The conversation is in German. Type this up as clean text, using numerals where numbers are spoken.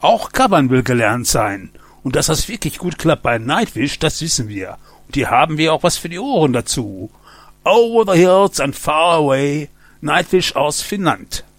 Auch covern will gelernt sein. Und dass das wirklich gut klappt bei Nightwish, das wissen wir. Und hier haben wir auch was für die Ohren dazu. Over the Hills and Far Away, Nightwish aus Finnland.